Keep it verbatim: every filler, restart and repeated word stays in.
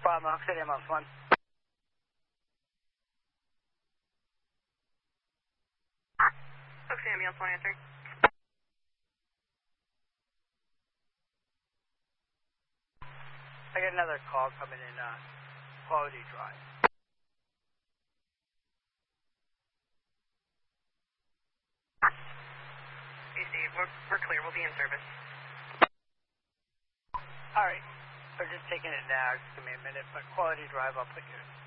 Bravo, City Ambulance one. Oaks Ambulance one answering. I got another call coming in, uh, Quality Drive. A C, we're, we're clear, we'll be in service. Alright, we're just taking it now, just give me a minute, but Quality Drive, I'll put you in.